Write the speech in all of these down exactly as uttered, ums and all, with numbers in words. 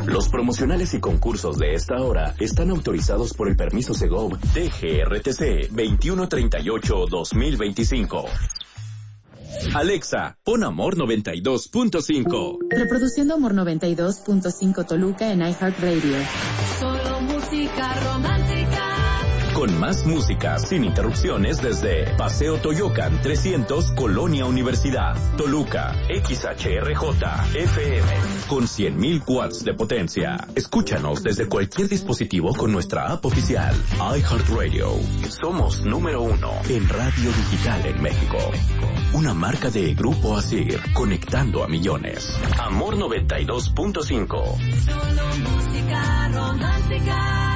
Los promocionales y concursos de esta hora están autorizados por el permiso Segov T G R T C veintiuno treinta y ocho guión dos mil veinticinco. Alexa, pon Amor noventa y dos punto cinco. Reproduciendo Amor noventa y dos punto cinco Toluca en iHeartRadio. Solo música romántica. Con más música sin interrupciones desde Paseo Toyocan trescientos, Colonia Universidad, Toluca, X H R J F M, con cien mil watts de potencia. Escúchanos desde cualquier dispositivo con nuestra app oficial, iHeartRadio. Somos número uno en radio digital en México. Una marca de Grupo Asir, conectando a millones. Amor noventa y dos punto cinco. Solo música romántica.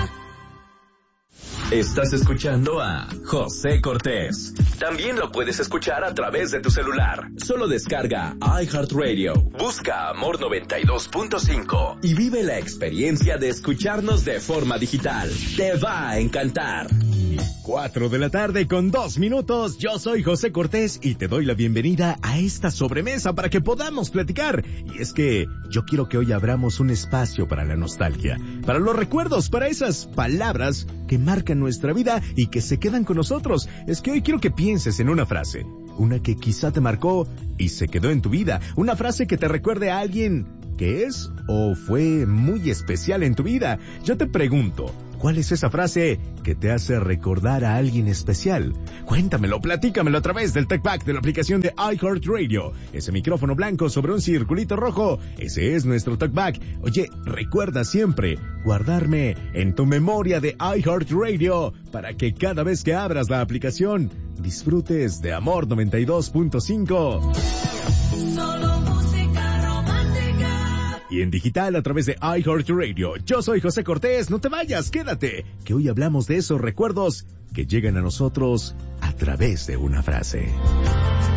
Estás escuchando a José Cortés. También lo puedes escuchar a través de tu celular. Solo descarga iHeartRadio, busca Amor noventa y dos punto cinco y vive la experiencia de escucharnos de forma digital. Te va a encantar. Cuatro de la tarde con dos minutos. Yo soy José Cortés y te doy la bienvenida a esta sobremesa para que podamos platicar. Y es que yo quiero que hoy abramos un espacio para la nostalgia, para los recuerdos, para esas palabras que marcan nuestra vida y que se quedan con nosotros. Es que hoy quiero que pienses en una frase, una que quizá te marcó y se quedó en tu vida, una frase que te recuerde a alguien que es o fue muy especial en tu vida. Yo te pregunto, ¿cuál es esa frase que te hace recordar a alguien especial? Cuéntamelo, platícamelo a través del TalkBack de la aplicación de iHeartRadio. Ese micrófono blanco sobre un circulito rojo, ese es nuestro TalkBack. Oye, recuerda siempre guardarme en tu memoria de iHeartRadio para que cada vez que abras la aplicación disfrutes de Amor noventa y dos punto cinco. Solo música romántica. Y en digital a través de iHeartRadio. Yo soy José Cortés, no te vayas, quédate, que hoy hablamos de esos recuerdos que llegan a nosotros a través de una frase.